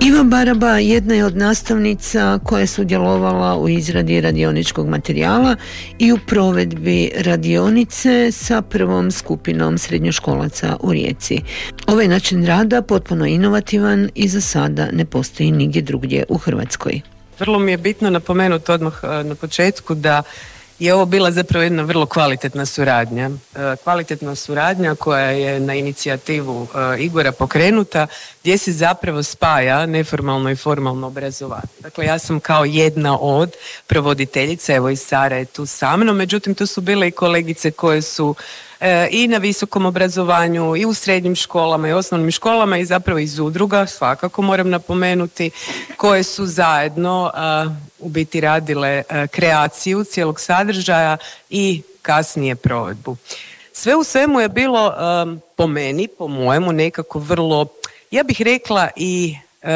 Iva Baraba jedna je od nastavnica koja je sudjelovala u izradi radioničkog materijala i u provedbi radionice sa prvom skupinom srednjoškolaca u Rijeci. Ovaj način rada potpuno inovativan i za sada ne postoji nigdje drugdje u Hrvatskoj. Vrlo mi je bitno napomenuti odmah na početku da je ovo bila zapravo jedna vrlo kvalitetna suradnja. Kvalitetna suradnja koja je na inicijativu Igora pokrenuta, gdje se zapravo spaja neformalno i formalno obrazovanje. Dakle, ja sam kao jedna od provoditeljica, evo i Sara je tu sa mnom, međutim tu su bile i kolegice koje su i na visokom obrazovanju i u srednjim školama i osnovnim školama i zapravo iz udruga, svakako moram napomenuti, koje su zajedno u biti radile kreaciju cijelog sadržaja i kasnije provedbu. Sve u svemu je bilo po meni, po mojemu, nekako vrlo, ja bih rekla i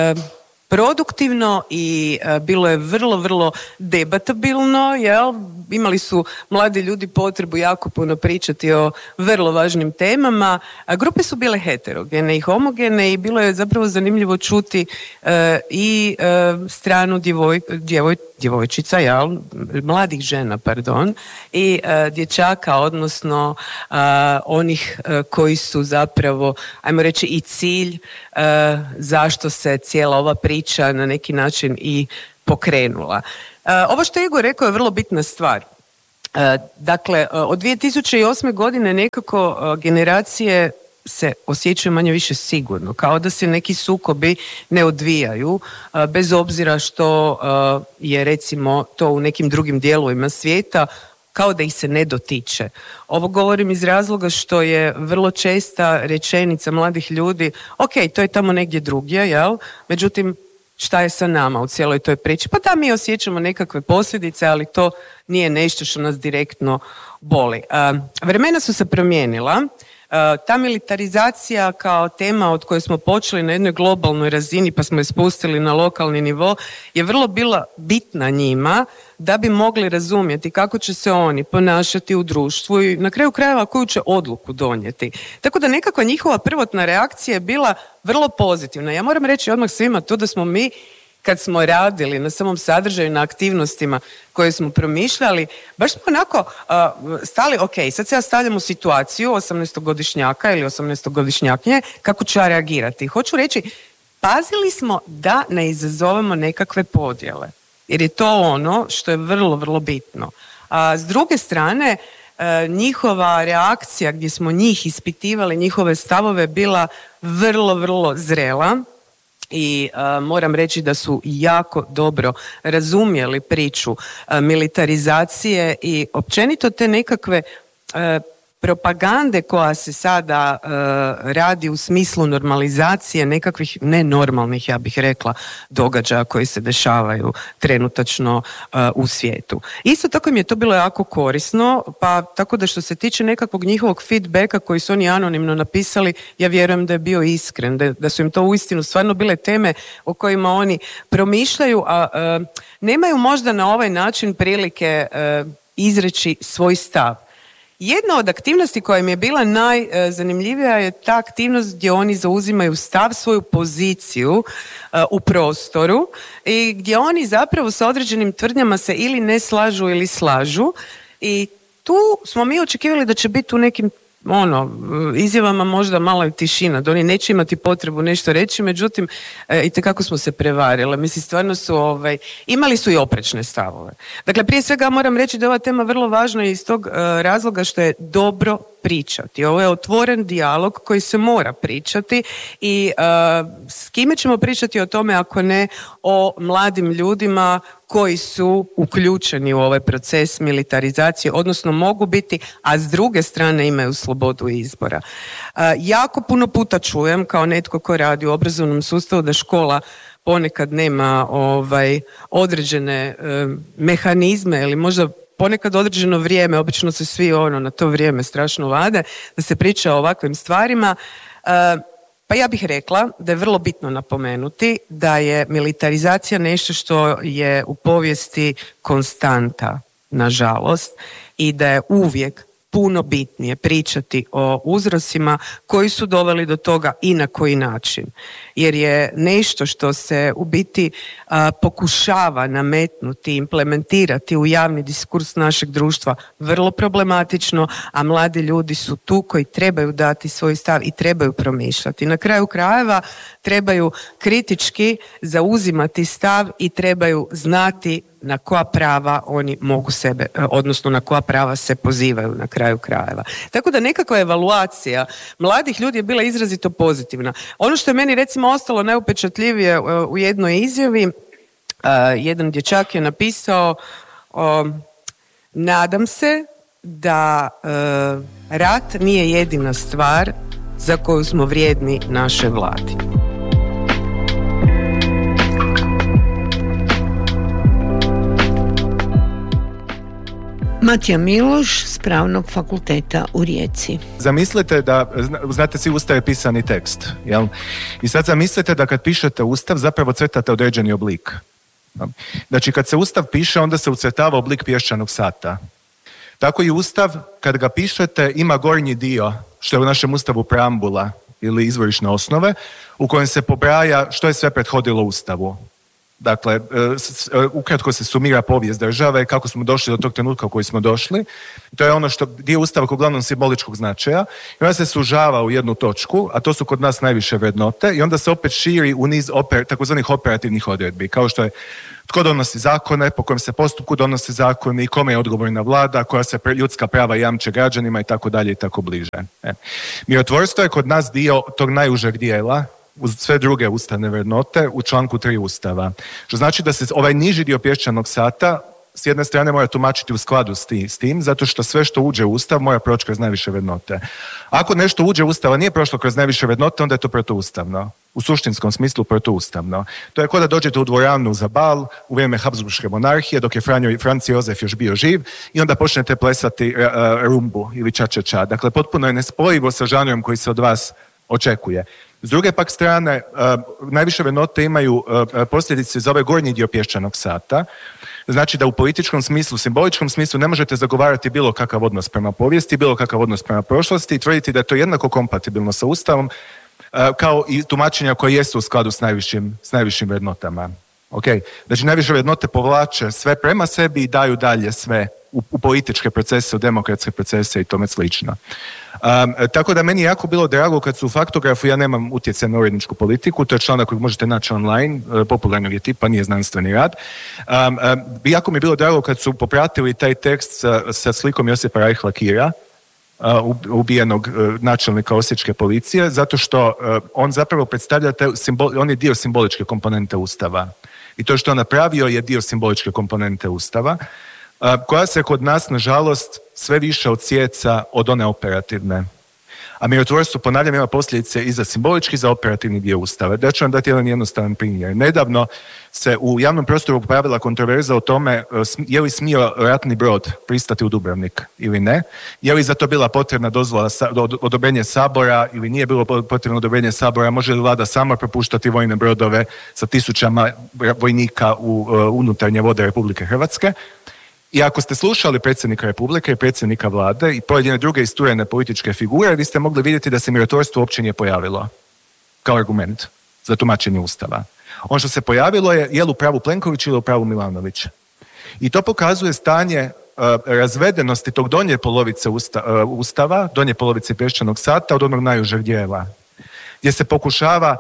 produktivno i bilo je vrlo, vrlo debatabilno, jel? Imali su mladi ljudi potrebu jako puno pričati o vrlo važnim temama, a grupe su bile heterogene i homogene i bilo je zapravo zanimljivo čuti i stranu djevojčica, jel? Mladih žena, i dječaka, odnosno onih koji su zapravo, ajmo reći, i cilj zašto se cijela ova priča na neki način i pokrenula. Ovo što je Igor rekao je vrlo bitna stvar. Dakle, od 2008. godine nekako generacije se osjećaju manje više sigurno, kao da se neki sukobi ne odvijaju, bez obzira što je recimo to u nekim drugim dijelovima svijeta, kao da ih se ne dotiče. Ovo govorim iz razloga što je vrlo česta rečenica mladih ljudi, ok, to je tamo negdje drugdje, jel? Međutim, šta je sa nama u cijeloj toj priči? Pa da, mi osjećamo nekakve posljedice, ali to nije nešto što nas direktno boli. Vremena su se promijenila. Ta militarizacija kao tema od koje smo počeli na jednoj globalnoj razini pa smo je spustili na lokalni nivo je vrlo bila bitna njima da bi mogli razumjeti kako će se oni ponašati u društvu i na kraju krajeva koju će odluku donijeti. Tako da nekakva njihova prvotna reakcija je bila vrlo pozitivna. Ja moram reći odmah svima to da smo mi kad smo radili na samom sadržaju, na aktivnostima koje smo promišljali, baš smo onako stali, ok, sad se ja stavljam u situaciju 18-godišnjaka ili 18-godišnjaknje, kako ću ja reagirati. Hoću reći, pazili smo da ne izazovemo nekakve podjele, jer je to ono što je vrlo, vrlo bitno. A s druge strane, njihova reakcija gdje smo njih ispitivali, njihove stavove bila vrlo, vrlo zrela. I moram reći da su jako dobro razumjeli priču militarizacije i općenito te nekakve propagande koja se sada radi u smislu normalizacije nekakvih nenormalnih, ja bih rekla, događaja koji se dešavaju trenutačno u svijetu. Isto tako mi je to bilo jako korisno, pa tako da što se tiče nekakvog njihovog feedbacka koji su oni anonimno napisali, ja vjerujem da je bio iskren, da su im to uistinu stvarno bile teme o kojima oni promišljaju, a nemaju možda na ovaj način prilike izreći svoj stav. Jedna od aktivnosti koja im je bila najzanimljivija je ta aktivnost gdje oni zauzimaju stav, svoju poziciju u prostoru i gdje oni zapravo sa određenim tvrdnjama se ili ne slažu ili slažu i tu smo mi očekivali da će biti u nekim izjavama možda malo tišina, da oni neće imati potrebu nešto reći, međutim itekako smo se prevarili. Mislim, stvarno su imali su i oprečne stavove. Dakle, prije svega moram reći da je ova tema vrlo važna iz tog razloga što je dobro pričati. Ovo je otvoren dijalog koji se mora pričati i s kime ćemo pričati o tome ako ne o mladim ljudima koji su uključeni u ovaj proces militarizacije, odnosno mogu biti, a s druge strane imaju slobodu izbora. Jako puno puta čujem kao netko ko radi u obrazovnom sustavu da škola ponekad nema određene mehanizme ili možda ponekad određeno vrijeme, obično se svi na to vrijeme strašno vade, da se priča o ovakvim stvarima. Pa ja bih rekla da je vrlo bitno napomenuti da je militarizacija nešto što je u povijesti konstanta, nažalost, i da je uvijek puno bitnije pričati o uzrocima koji su doveli do toga i na koji način. Jer je nešto što se u biti pokušava nametnuti, implementirati u javni diskurs našeg društva vrlo problematično, a mladi ljudi su tu koji trebaju dati svoj stav i trebaju promišljati. Na kraju krajeva trebaju kritički zauzimati stav i trebaju znati na koja prava oni mogu sebe, odnosno na koja prava se pozivaju na kraju krajeva. Tako da nekakva evaluacija mladih ljudi je bila izrazito pozitivna. Ono što je meni recimo ostalo najupečatljivije u jednoj izjavi, jedan dječak je napisao: nadam se da rat nije jedina stvar za koju smo vrijedni naše vladi. Matija Miloš s Pravnog fakulteta u Rijeci. Zamislite da, znate, svi Ustav je pisani tekst, jel? I sad zamislite da kad pišete Ustav zapravo crtate određeni oblik. Znači kad se Ustav piše onda se ucrtava oblik pješčanog sata. Tako i Ustav kad ga pišete ima gornji dio, što je u našem Ustavu preambula ili izvorišne osnove, u kojem se pobraja što je sve prethodilo Ustavu. Dakle, ukratko se sumira povijest države, kako smo došli do tog trenutka u koji smo došli. To je ono što dio Ustava uglavnom simboličkog značaja. I onda se sužava u jednu točku, a to su kod nas najviše vrednote, i onda se opet širi u niz takozvanih operativnih odredbi, kao što je tko donosi zakone, po kojem se postupku donose zakoni, kome je odgovorna vlada, koja se ljudska prava jamče građanima i tako dalje i tako bliže. Mirotvorstvo je kod nas dio tog najužeg dijela, uz sve druge ustavne vrednote, u članku 3 Ustava. Što znači da se ovaj niži dio pješčanog sata s jedne strane mora tumačiti u skladu s tim, zato što sve što uđe u Ustav mora proći kroz najviše vrednote. Ako nešto uđe u Ustav, a nije prošlo kroz najviše vrednote, onda je to protuustavno. U suštinskom smislu protuustavno. To je kao da dođete u dvoranu za bal u vrijeme Habsburške monarhije, dok je Franc Jozef još bio živ, i onda počnete plesati rumbu ili ča-ča-ča. Dakle, potpuno je nespojivo sa žanrom koji se od vas očekuje. S druge pak strane, najviše vrednote imaju posljedice za ovaj gornji dio pješčanog sata. Znači da u političkom smislu, simboličkom smislu ne možete zagovarati bilo kakav odnos prema povijesti, bilo kakav odnos prema prošlosti i tvrditi da je to jednako kompatibilno sa Ustavom kao i tumačenja koje jesu u skladu s najvišim vrednotama. Okay. Znači najviše vrednote povlače sve prema sebi i daju dalje sve u političke procese, u demokratske procese i tome slično. Tako da meni je jako bilo drago kad su u Faktografu, ja nemam utjecaj na uredničku politiku, to je članak koji možete naći online, popularnog je tipa, nije znanstveni rad. Jako mi je bilo drago kad su popratili taj tekst sa slikom Josipa Reichla Kira, ubijenog načelnika osječke policije, zato što on zapravo predstavlja on je dio simboličke komponente Ustava. I to što on napravio je dio simboličke komponente Ustava, koja se kod nas, nažalost, sve više odsjeca od one operativne. A mirotvorstvo, ponavljam, ima posljedice i za simbolički i za operativni dio Ustava. Da ću vam dati jedan jednostavan primjer. Nedavno se u javnom prostoru pojavila kontroverza o tome je li smio ratni brod pristati u Dubrovnik ili ne, je li za to bila potrebna dozvola, odobrenje Sabora ili nije bilo potrebno odobrenje Sabora, može li vlada sama propuštati vojne brodove sa tisućama vojnika u unutarnje vode Republike Hrvatske. I ako ste slušali predsjednika Republike i predsjednika vlade i pojedine druge isturene političke figure, vi ste mogli vidjeti da se mirotvorstvo uopće nije pojavilo kao argument za tumačenje Ustava. Ono što se pojavilo je li u pravu Plenković ili u pravu Milanović. I to pokazuje stanje razvedenosti tog donje polovice Ustava, donje polovice pješčanog sata od onog najužeg dijela, gdje se pokušava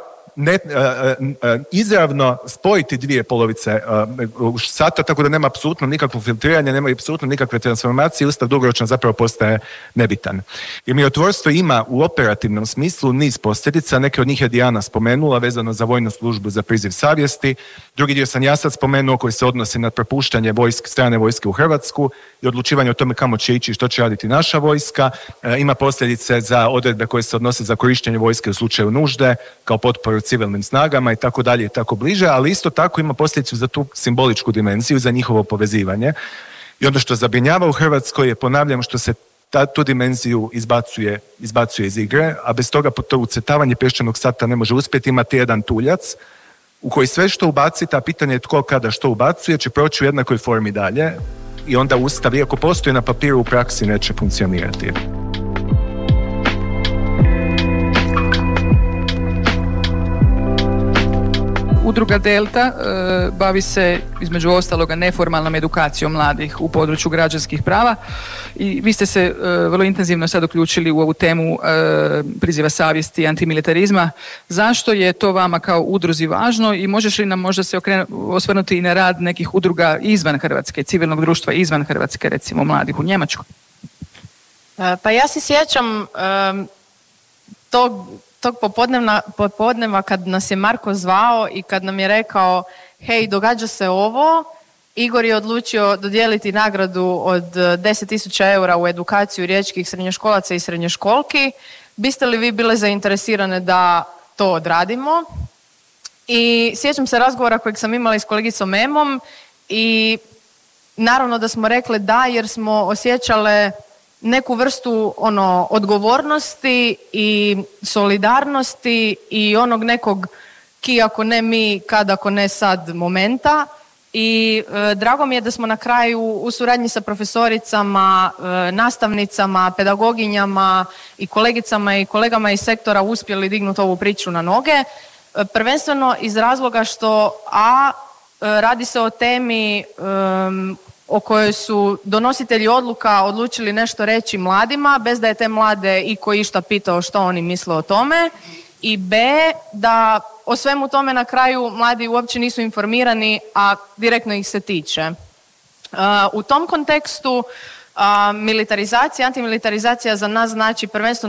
izravno spojiti dvije polovice sata, tako da nema apsolutno nikakvog filtriranja, nema apsolutno nikakve transformacije, Ustav dugoročno zapravo postaje nebitan. Jer mirotvorstvo ima u operativnom smislu niz posljedica, neke od njih je Dijana spomenula, vezano za vojnu službu, za priziv savjesti, drugi dio sam ja sad spomenuo koji se odnosi na propuštanje strane vojske u Hrvatsku i odlučivanje o tome kamo će ići i što će raditi naša vojska, ima posljedice za odredbe koje se odnose za korištenje vojske u slučaju nužde, kao potporu civilnim snagama i tako dalje i tako bliže, ali isto tako ima posljedicu za tu simboličku dimenziju, za njihovo povezivanje. I ono što zabrinjava u Hrvatskoj je, ponavljam, što se tu dimenziju izbacuje iz igre, a bez toga to ucrtavanje pješčanog sata ne može uspjeti. Imate jedan tuljac u koji sve što ubacite, a pitanje je tko kada što ubacuje, će proći u jednakoj formi dalje i onda Ustav, iako postoji na papiru, u praksi neće funkcionirati. Udruga Delta bavi se između ostaloga neformalnom edukacijom mladih u području građanskih prava i vi ste se vrlo intenzivno sad uključili u ovu temu priziva savjesti i antimilitarizma. Zašto je to vama kao udruzi važno i možeš li nam možda se osvrnuti i na rad nekih udruga izvan Hrvatske, civilnog društva izvan Hrvatske, recimo mladih u Njemačkoj? Pa ja se sjećam tog popodneva kad nas je Marko zvao i kad nam je rekao hej, događa se ovo, Igor je odlučio dodijeliti nagradu od 10.000 eura u edukaciju riječkih srednjoškolaca i srednjoškolki. Biste li vi bile zainteresirane da to odradimo? I sjećam se razgovora kojeg sam imala s kolegicom Emom i naravno da smo rekle da, jer smo osjećale neku vrstu odgovornosti i solidarnosti i onog nekog ki ako ne mi, kad ako ne sad momenta. I drago mi je da smo na kraju u suradnji sa profesoricama, nastavnicama, pedagoginjama i kolegicama i kolegama iz sektora uspjeli dignuti ovu priču na noge. Prvenstveno iz razloga što radi se o temi o kojoj su donositelji odluka odlučili nešto reći mladima, bez da je te mlade iko išta pitao što oni misle o tome. I B, da o svemu tome na kraju mladi uopće nisu informirani, a direktno ih se tiče. U tom kontekstu militarizacija, antimilitarizacija za nas znači prvenstveno